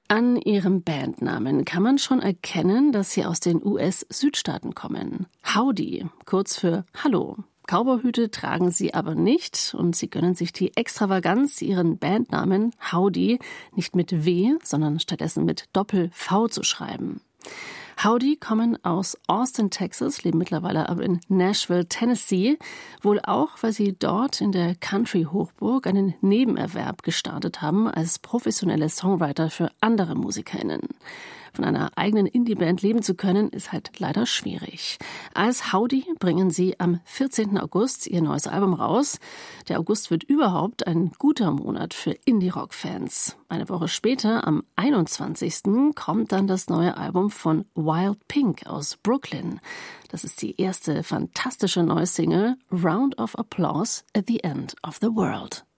An ihrem Bandnamen kann man schon erkennen, dass sie aus den US-Südstaaten kommen. Howdy, kurz für Hallo. Cowboyhüte tragen sie aber nicht und sie gönnen sich die Extravaganz, ihren Bandnamen Howdy nicht mit W, sondern stattdessen mit Doppel-V zu schreiben. Howdy kommen aus Austin, Texas, leben mittlerweile aber in Nashville, Tennessee, wohl auch, weil sie dort in der Country-Hochburg einen Nebenerwerb gestartet haben als professionelle Songwriter für andere MusikerInnen. Von einer eigenen Indie-Band leben zu können, ist halt leider schwierig. Als Howdy bringen sie am 14. August ihr neues Album raus. Der August wird überhaupt ein guter Monat für Indie-Rock-Fans. Eine Woche später, am 21. kommt dann das neue Album von Wild Pink aus Brooklyn. Das ist die erste fantastische neue Single, Round of Applause at the End of the World.